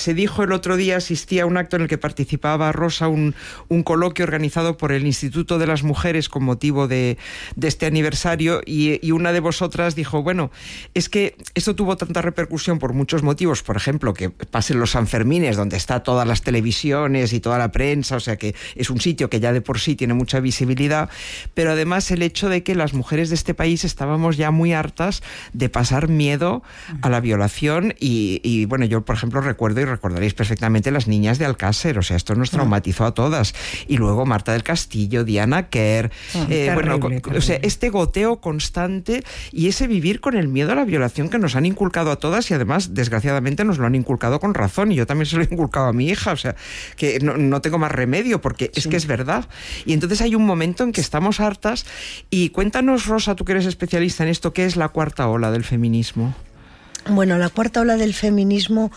se dijo el otro día, asistí a un acto en el que participaba Rosa, un coloquio organizado por el Instituto de las Mujeres con motivo de este aniversario, y una de vosotras dijo, bueno, es que esto tuvo tanta repercusión por muchos motivos, por ejemplo, que pasen los Sanfermines, donde está todas las televisiones y toda la prensa, o sea que es un sitio que ya de por sí tiene mucha visibilidad, pero además el hecho de que las mujeres de este país estábamos ya muy hartas de pasar miedo a la violación, y bueno, yo por ejemplo recuerdo, y recordaréis perfectamente, las niñas de Alcácer, o sea, esto nos traumatizó a todas, y luego Marta del Castillo, Diana Kerr, terrible. O sea, este goteo constante y ese vivir con el miedo a la violación que nos han inculcado a todas, y además desgraciadamente nos lo han inculcado con razón, y yo también se lo he inculcado a mi hija, o sea, que no tengo más remedio, porque es que es verdad. Y entonces hay un momento en que estamos hartas, y cuéntanos, Rosa, tú que eres especialista en esto, ¿qué es la cuarta ola del feminismo? Bueno, la cuarta ola del feminismo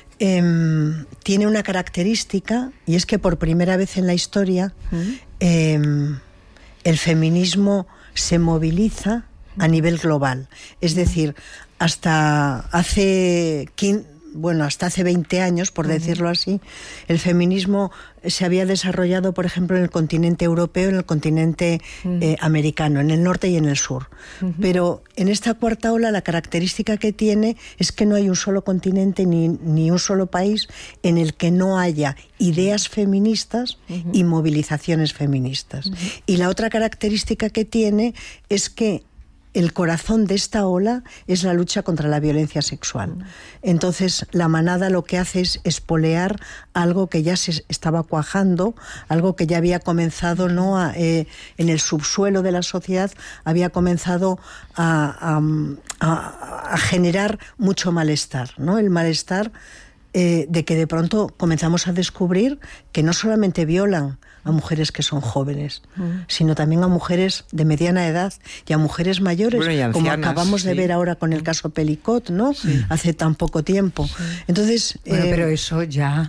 tiene una característica, y es que por primera vez en la historia el feminismo se moviliza a nivel global. Es decir, hasta hace 20 años, por decirlo así, el feminismo se había desarrollado, por ejemplo, en el continente europeo, en el continente americano, en el norte y en el sur. Pero en esta cuarta ola la característica que tiene es que no hay un solo continente ni un solo país en el que no haya ideas feministas y movilizaciones feministas. Y la otra característica que tiene es que el corazón de esta ola es la lucha contra la violencia sexual. Entonces, la manada lo que hace es espolear algo que ya se estaba cuajando, algo que ya había comenzado, ¿no? En el subsuelo de la sociedad, había comenzado a generar mucho malestar, ¿no? El malestar de que de pronto comenzamos a descubrir que no solamente violan a mujeres que son jóvenes, sino también a mujeres de mediana edad y a mujeres mayores, bueno, y ancianas, como acabamos de ver ahora con el caso Pelicot, ¿no? Hace tan poco tiempo. Entonces, bueno, pero eso ya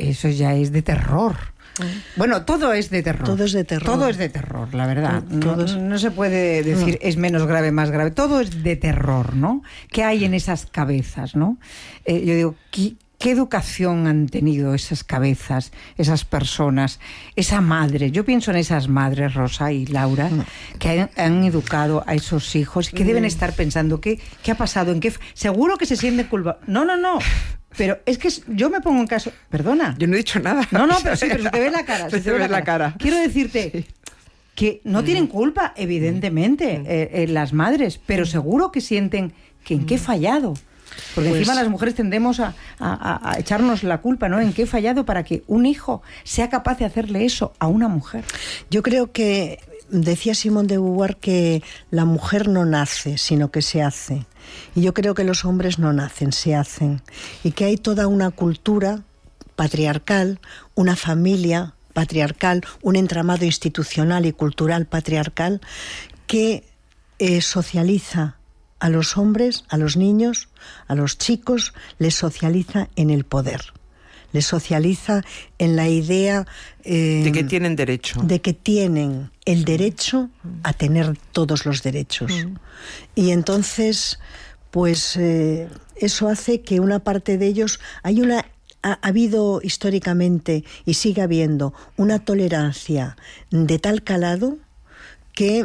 es de terror. Bueno, todo es de terror. Todo es de terror. Todo es de terror, la verdad. No se puede decir es menos grave, más grave. Todo es de terror, ¿no? ¿Qué hay en esas cabezas, no? Yo digo, ¿qué educación han tenido esas cabezas, esas personas, esa madre? Yo pienso en esas madres, Rosa y Laura, que han educado a esos hijos y que deben estar pensando ¿qué ha pasado? Seguro que se sienten culpables. No. Pero es que yo me pongo en caso... Perdona. Yo no he dicho nada. No, pero sí, pero se te ve la cara. Se te ve la cara. Quiero decirte que no tienen culpa, evidentemente, las madres, pero seguro que sienten que en qué he fallado. Porque encima las mujeres tendemos a echarnos la culpa, ¿no? ¿En qué he fallado para que un hijo sea capaz de hacerle eso a una mujer? Yo creo que decía Simone de Beauvoir que la mujer no nace, sino que se hace. Y yo creo que los hombres no nacen, se hacen. Y que hay toda una cultura patriarcal, una familia patriarcal, un entramado institucional y cultural patriarcal que socializa a los hombres, a los niños, a los chicos, les socializa en el poder. Les socializa en la idea de que tienen derecho. De que tienen el derecho a tener todos los derechos. Y entonces, pues eso hace que una parte de ellos... Ha habido históricamente y sigue habiendo una tolerancia de tal calado que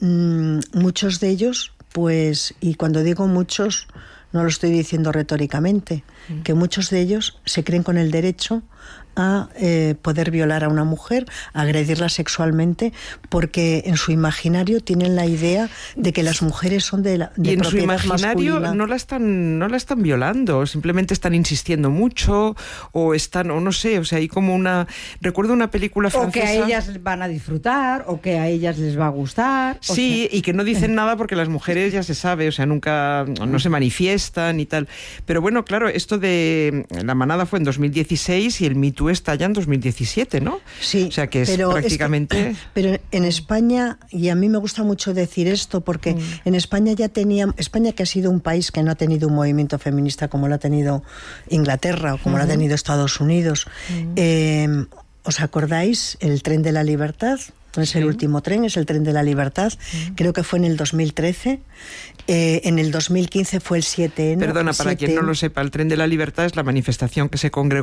muchos de ellos... Pues, y cuando digo muchos, no lo estoy diciendo retóricamente, que muchos de ellos se creen con el derecho a poder violar a una mujer, a agredirla sexualmente, porque en su imaginario tienen la idea de que las mujeres son de y en propiedad su imaginario masculina. no la están violando, simplemente están insistiendo mucho, o no sé, o sea, hay como recuerdo una película francesa... O que a ellas van a disfrutar, o que a ellas les va a gustar... Sí, y que no dicen nada porque las mujeres ya se sabe, o sea, nunca no se manifiestan y tal. Pero bueno, claro, esto de la manada fue en 2016 y el Me Too está ya en 2017, ¿no? Sí, o sea que es prácticamente... Pero en España, y a mí me gusta mucho decir esto, porque en España España que ha sido un país que no ha tenido un movimiento feminista como lo ha tenido Inglaterra o como lo ha tenido Estados Unidos. ¿Os acordáis? El tren de la libertad. No es el último tren, es el tren de la libertad. Creo que fue en el 2013. En el 2015 fue el 7N. Perdona, para quien no lo sepa, el tren de la libertad es la manifestación que se congregó